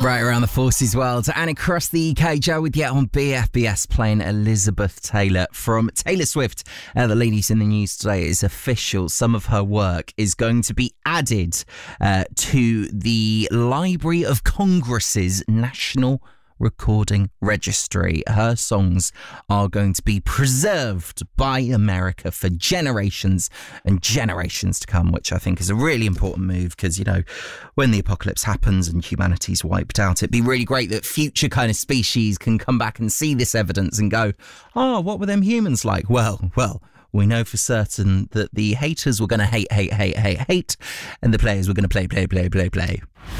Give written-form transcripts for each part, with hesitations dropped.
Right around the forces world and across the UK, Joe with you on BFBS playing Elizabeth Taylor from Taylor Swift. The ladies in the news today is official. Some of her work is going to be added to the Library of Congress's National Recording Registry. Her songs are going to be preserved by America for generations and generations to come, which I think is a really important move because, you know, when the apocalypse happens and humanity's wiped out, it'd be really great that future kind of species can come back and see this evidence and go, oh, what were them humans like? Well, we know for certain that the haters were going to hate, and the players were going to play.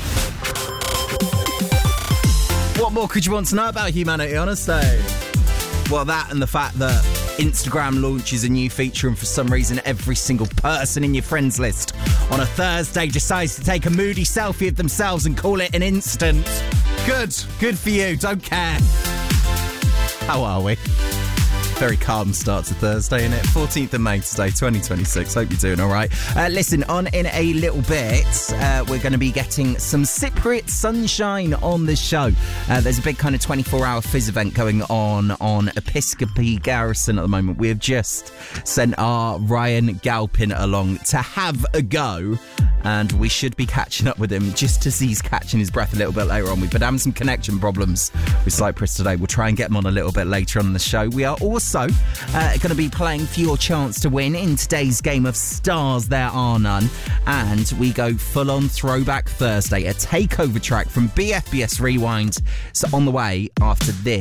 What more could you want to know about humanity, honestly? Well, that and the fact that Instagram launches a new feature and for some reason every single person in your friends list on a Thursday decides to take a moody selfie of themselves and call it an instant. Good for you, don't care. How are we? Very calm start to Thursday, innit? 14th of May today, 2026. Hope you're doing all right. Listen, on in a little bit, we're going to be getting some Cypriot sunshine on the show. There's a big kind of 24-hour fizz event going on Episcopi Garrison at the moment. We have just sent our Ryan Galpin along to have a go, and we should be catching up with him just as he's catching his breath a little bit later on. We've been having some connection problems with Cyprus today. We'll try and get him on a little bit later on in the show. We are also going to be playing for your chance to win in today's game of Stars There Are None, and we go full-on Throwback Thursday, a takeover track from BFBS Rewind. So on the way after this.